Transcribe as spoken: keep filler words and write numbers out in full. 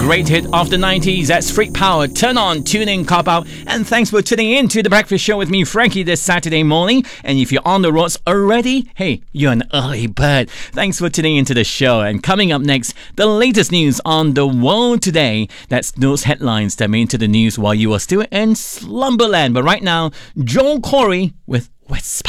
great hit of the nineties. That's Freak Power. Turn on, tune in, cop out. And thanks for tuning in to The Breakfast Show with me, Frankie, this Saturday morning. And if you're on the roads already, hey, you're an early bird. Thanks for tuning into the show. And coming up next, the latest news on the world today. That's those headlines that made into the news while you are still in slumberland. But right now, Joel Corey with Whisper.